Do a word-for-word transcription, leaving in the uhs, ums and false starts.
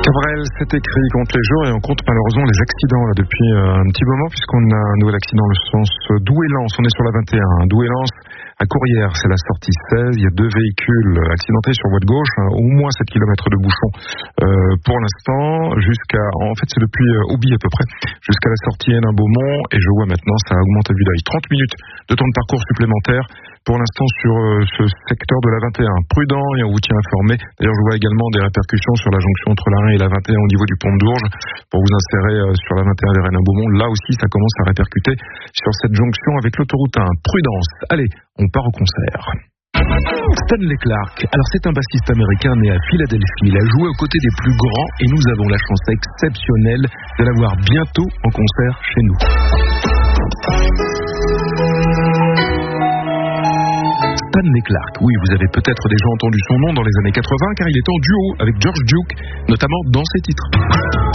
Cabrel, c'est écrit, compte les jours et on compte malheureusement les accidents là depuis euh, un petit moment puisqu'on a un nouvel accident dans le sens Douai-Lens, on est sur la vingt et un. Douai-Lens à Courrières, c'est la sortie seize, il y a deux véhicules accidentés sur voie de gauche, hein, au moins sept kilomètres de bouchon euh, pour l'instant, jusqu'à, en fait c'est depuis euh, Auby à peu près, jusqu'à la sortie Hénin-Beaumont et je vois maintenant ça augmente à vue d'œil. trente minutes de temps de parcours supplémentaire pour l'instant sur euh, ce secteur de la vingt et un. Prudent et on vous tient informé. D'ailleurs je vois également des répercussions sur la jonction entre la Rhin et la vingt et un au niveau du pont de Dourges pour vous insérer euh, sur la vingt et un vers Hénin-Beaumont. Là aussi ça commence à répercuter sur cette jonction avec l'autoroute un. Prudence. Allez, on part au concert. Stanley Clarke, alors c'est un bassiste américain né à Philadelphie. Il a joué aux côtés des plus grands et nous avons la chance exceptionnelle de l'avoir bientôt en concert chez nous. Stanley Clarke, oui, vous avez peut-être déjà entendu son nom dans les années quatre-vingts car il est en duo avec George Duke, notamment dans ses titres.